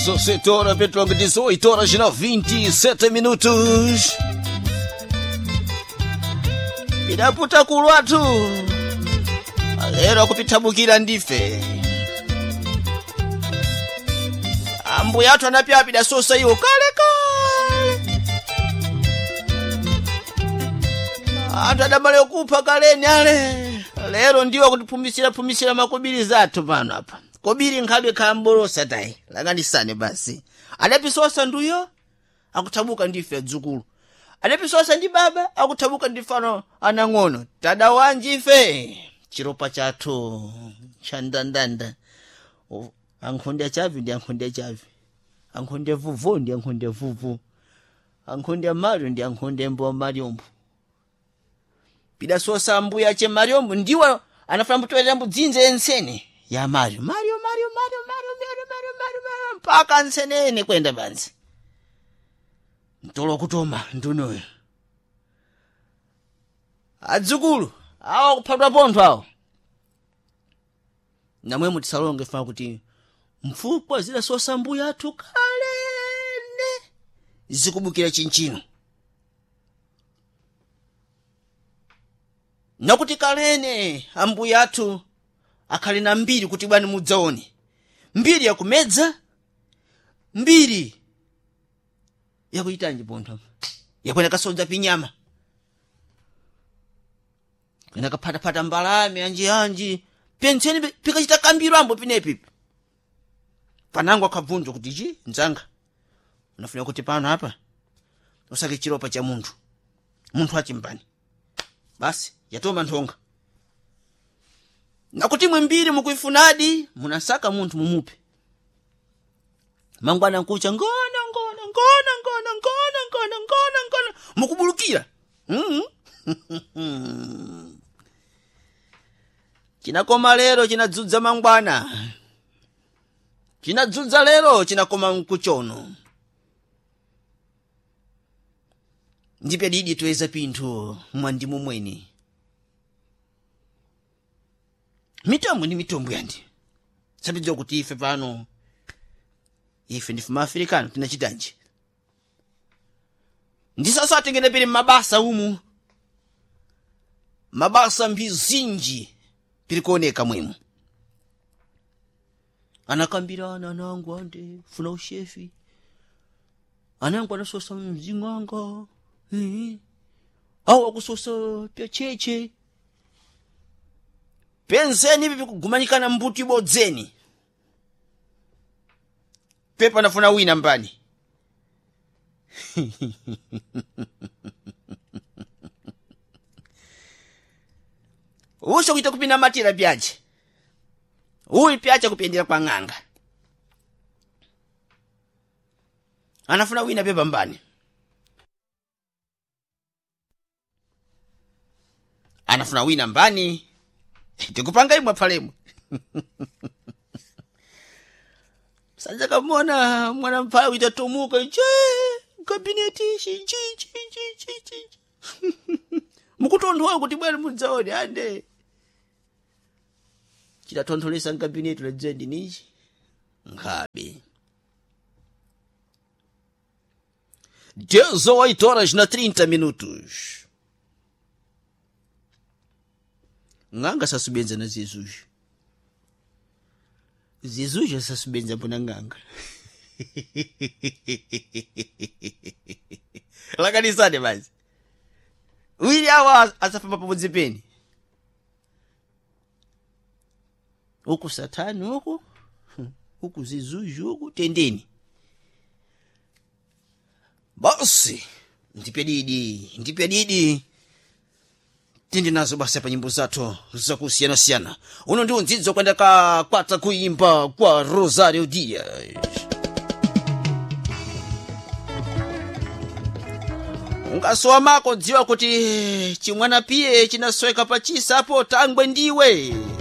17 horas, Petrolão, 18 horas e 27 minutos. Idaputa kulwatu alero kupitabukira ndife ambuya athu anapyapida sosa iwo kale anthu adamale kupha kaleni ale lero ndiwo kutiphumisira makobiri zathu pano apa kobiri nkhabe khambolosa tayi lakanisane basi adapisosa nduyo akuthabuka ndife adzukulu adapisosa ndi baba akuthabuka ndifano anang'ono tada wanjife chiropa chathu chandandanda ankhonde achavi ndi ankhonde achavi ankhonde vuvu ndi ankhonde vuvu ankhonde mario ndi ankhonde mbo mariombo pidasosa mbuya che mariombo ndiwo anafuna mutwera mbudzinze ensene ya mario mpaka nsenene kwenda banzi ntolo kutoma ndunoyo adzukulu awo kuphatwa pontho awo namwe mutisalonge funa kuti mfukwa zidasosa mbuya athu kalene zikubukira chinchino nakuti kalene ambuya athu akhali na mbiri kuti bwani mudzaone mbiri yakumedza mbiri yakuitanji pontho yakwena kasodza pinyama kwena kaphatapata mbalame anji penseni pikachita kambirambo pinepi panango akabvunzwa kuti ichi nzanga unafuna kuti pano apa usake chiropa cha munthu achimbani basi yatoma nthonga nakuti mwimbiri mukuifunadi munasaka munthu mumupe mangwana nkucha ngona mukubulukira chinakoma lero chinadzudza mangwana chinadzudza lero chinakoma mkuchono ndipe didi tuweza pinthu mwandimu mweni mitombo ni mitombo yandi sabidzo kuti ife pano ife ndife maafrikano tinachitanji ndisasa atengene pili mabasa umu mabasa mbizinji pili kuoneka mwemu anakambirana anangu ande funa ushefi anangu anasosa mzinganga au akusosa pya cheche penseni pipi kugumanyikana mbuti bodzeni pepa nafuna wina mbani usho kuita kupina matira pyache uyi pyache kupendera kwa ng'anga anafuna wina pepa mbani anafuna wina mbani tikupanga imwe phalemu sanja kamona mwana mphala kuita tomuka kabineti mukutonthola kuti bwana mudzaone ande chidatontholesa mkabineti ladzedi nichi nkhabe 18 horas na 30 minutos nganga sasubenza na zizuji sasubenza mbona nganga lakanisane basi wili awa asafamba pamodzi peni uku satani uku zizuji uku tendeni basi ndipe didi tindi nazo basi pa nyimbo zathu zakusiyana uno ndiwo nzidzo kwenda kwata kuimba kwa Rosario Diaz ungasowa mako dziwa kuti chimwana piye chinasweka pachisa apo tangwe ndiwe